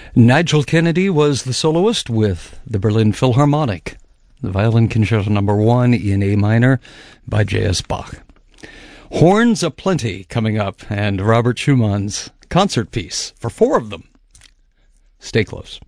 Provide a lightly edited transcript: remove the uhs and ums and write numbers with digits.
Nigel Kennedy was the soloist with the Berlin Philharmonic, the Violin Concerto No. 1 in A minor by J.S. Bach. Horns aplenty coming up, and Robert Schumann's concert piece for 4 of them. Stay close.